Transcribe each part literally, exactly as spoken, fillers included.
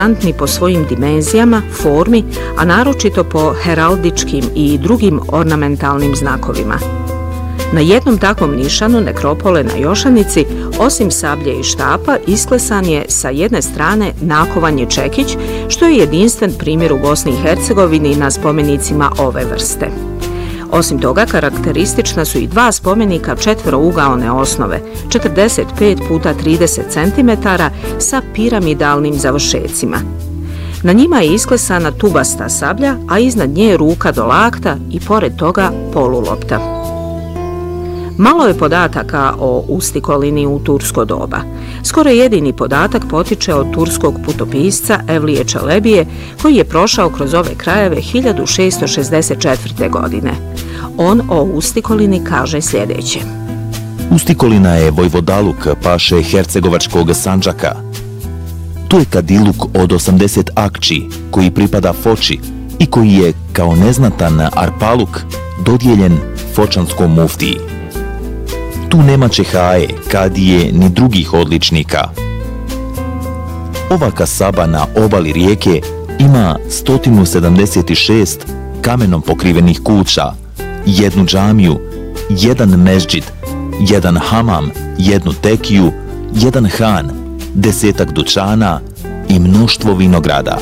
interesantni po svojim dimenzijama, formi, a naročito po heraldičkim i drugim ornamentalnim znakovima. Na jednom takvom nišanu nekropole na Jošanici, osim sablje i štapa, isklesan je sa jedne strane nakovanje čekić, što je jedinstven primjer u Bosni i Hercegovini na spomenicima ove vrste. Osim toga, karakteristična su i dva spomenika četverougaone osnove, četrdeset pet puta trideset centimetara sa piramidalnim završecima. Na njima je isklesana tubasta sablja, a iznad nje je ruka do lakta i pored toga polulopta. Malo je podataka o Ustikolini u tursko doba. Skoro jedini podatak potiče od turskog putopisca Evlije Čelebije, koji je prošao kroz ove krajeve hiljadu šesto šezdeset četvrte. godine. On o Ustikolini kaže sljedeće. Ustikolina je vojvodaluk paše Hercegovačkog Sandžaka. Tu je kadiluk od osamdeset akči, koji pripada Foči i koji je, kao neznatan arpaluk, dodijeljen Fočanskom muftiji. Tu nema čehaje, kadije ni drugih odličnika. Ova kasaba na obali rijeke ima sto sedamdeset šest kamenom pokrivenih kuća, jednu džamiju, jedan mezđid, jedan hamam, jednu tekiju, jedan han, desetak dućana i mnoštvo vinograda.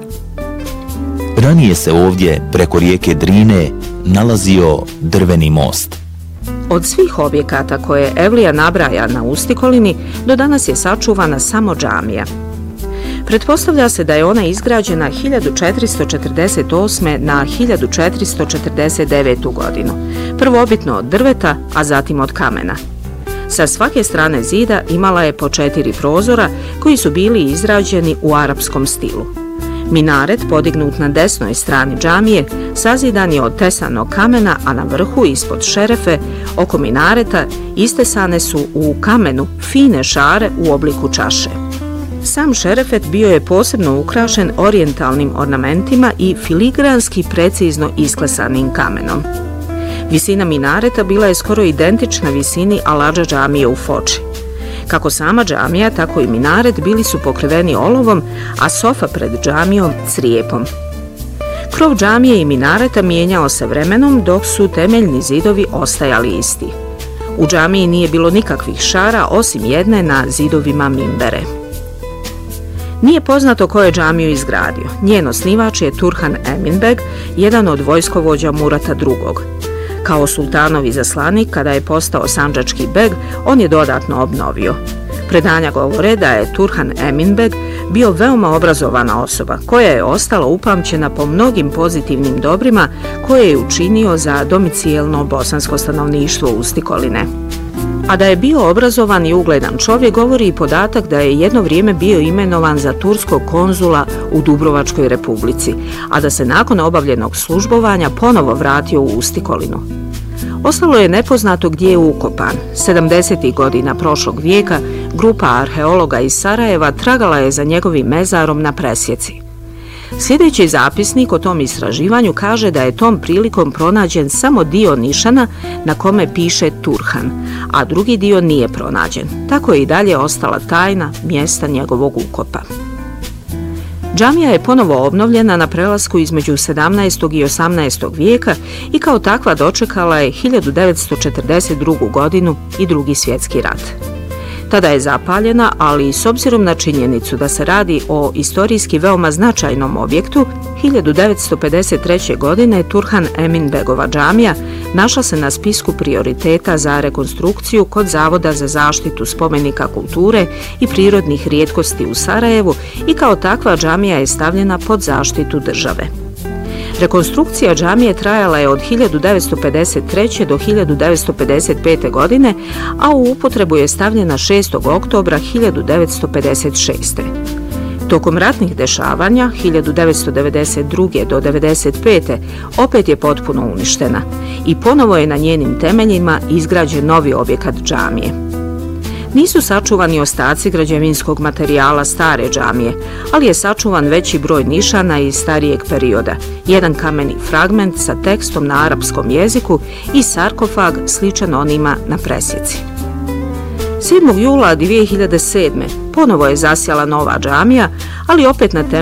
Ranije se ovdje preko rijeke Drine nalazio drveni most. Od svih objekata koje Evlija nabraja na Ustikolini, do danas je sačuvana samo džamija. Pretpostavlja se da je ona izgrađena hiljadu četiristo četrdeset osme. na hiljadu četiristo četrdeset devetu. godinu. Prvobitno od drveta, a zatim od kamena. Sa svake strane zida imala je po četiri prozora koji su bili izrađeni u arapskom stilu. Minaret, podignut na desnoj strani džamije, sazidan je od tesanog kamena, a na vrhu, ispod šerefe, oko minareta, istesane su u kamenu fine šare u obliku čaše. Sam šerefet bio je posebno ukrašen orijentalnim ornamentima i filigranski precizno isklesanim kamenom. Visina minareta bila je skoro identična visini aladža džamije u Foči. Kako sama džamija, tako i minaret bili su pokriveni olovom, a sofa pred džamijom crijepom. Krov džamije i minareta mijenjao se vremenom, dok su temeljni zidovi ostajali isti. U džamiji nije bilo nikakvih šara, osim jedne na zidovima minbere. Nije poznato ko je džamiju izgradio. Njen osnivač je Turhan Eminbeg, jedan od vojskovođa Murata drugog. Kao sultanov izaslanik, kada je postao sandžački beg, on je dodatno obnovio. Predanja govore da je Turhan Eminbeg bio veoma obrazovana osoba, koja je ostala upamćena po mnogim pozitivnim dobrima koje je učinio za domicijelno bosansko stanovništvo Ustikoline. A da je bio obrazovan i ugledan čovjek govori i podatak da je jedno vrijeme bio imenovan za turskog konzula u Dubrovačkoj republici, a da se nakon obavljenog službovanja ponovo vratio u Ustikolinu. Ostalo je nepoznato gdje je ukopan. sedamdesetih godina prošlog vijeka grupa arheologa iz Sarajeva tragala je za njegovim mezarom na presjeci. Sljedeći zapisnik o tom istraživanju kaže da je tom prilikom pronađen samo dio nišana na kome piše Turhan, a drugi dio nije pronađen. Tako je i dalje ostala tajna mjesta njegovog ukopa. Džamija je ponovo obnovljena na prelasku između sedamnaestog i osamnaestog vijeka i kao takva dočekala je hiljadu devetsto četrdeset drugu. godinu i Drugi svjetski rat. Tada je zapaljena, ali s obzirom na činjenicu da se radi o istorijski veoma značajnom objektu, hiljadu devetsto pedeset treće. godine Turhan Eminbegova džamija našla se na spisku prioriteta za rekonstrukciju kod Zavoda za zaštitu spomenika kulture i prirodnih rijetkosti u Sarajevu i kao takva džamija je stavljena pod zaštitu države. Rekonstrukcija džamije trajala je od hiljadu devetsto pedeset treće. do hiljadu devetsto pedeset pete. godine, a u upotrebu je stavljena šestog oktobra hiljadu devetsto pedeset šeste. Tokom ratnih dešavanja hiljadu devetsto devedeset druge. do devedeset pete. opet je potpuno uništena i ponovo je na njenim temeljima izgrađen novi objekat džamije. Nisu sačuvani ostaci građevinskog materijala stare džamije, ali je sačuvan veći broj nišana iz starijeg perioda, jedan kameni fragment sa tekstom na arapskom jeziku i sarkofag sličan onima na presjeci. sedmog jula dvije hiljade sedme. ponovo je zasjala nova džamija, ali opet na temelju